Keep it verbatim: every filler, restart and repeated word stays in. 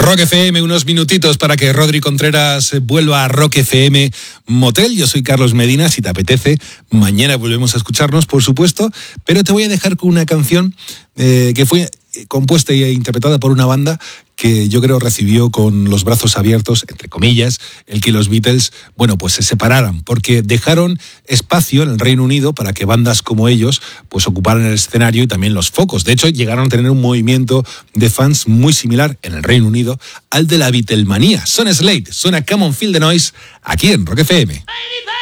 Rock F M, unos minutitos para que Rodri Contreras vuelva a Rock F M Motel. Yo soy Carlos Medina, si te apetece, mañana volvemos a escucharnos, por supuesto, pero te voy a dejar con una canción eh, que fue compuesta e interpretada por una banda que yo creo recibió con los brazos abiertos, entre comillas, el que los Beatles, bueno, pues se separaran, porque dejaron espacio en el Reino Unido para que bandas como ellos pues ocuparan el escenario y también los focos. De hecho, llegaron a tener un movimiento de fans muy similar en el Reino Unido al de la Beatlemanía. Son Slade, suena Come On Feel the Noise aquí en Rock F M.